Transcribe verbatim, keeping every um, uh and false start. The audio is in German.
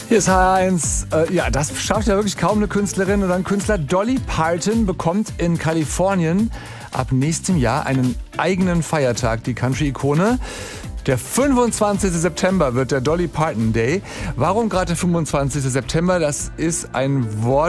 Hier ist H eins. Äh, ja, das schafft ja wirklich kaum eine Künstlerin oder ein Künstler. Dolly Parton bekommt in Kalifornien ab nächstem Jahr einen eigenen Feiertag, die Country-Ikone. Der fünfundzwanzigste September wird der Dolly Parton Day. Warum gerade der fünfundzwanzigste September? Das ist ein Wort,